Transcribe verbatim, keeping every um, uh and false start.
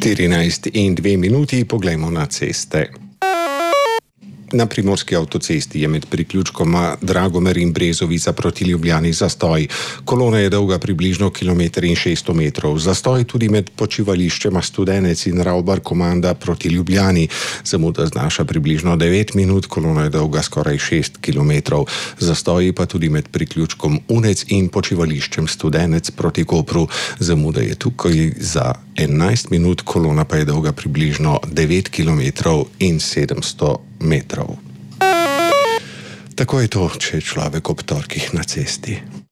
štirinajst in dve minuti, poglejmo na ceste. Na primorski avtocesti je med priključkoma Dragomer in Brezovica proti Ljubljani zastoj. Kolona je dolga približno kilometer in šeststo metrov. Zastoj tudi med počivališčema Studenec in Ravbar Komanda proti Ljubljani. Zamuda znaša približno devet minut, kolona je dolga skoraj šest kilometrov. Zastoji pa tudi med priključkom Unec in počivališčem Studenec proti Kopru. Zamuda je tukaj za enajst minut, kolona pa je dolga približno devet kilometrov in sedemsto metrov. Tako je to, če je človek ob torkih na cesti.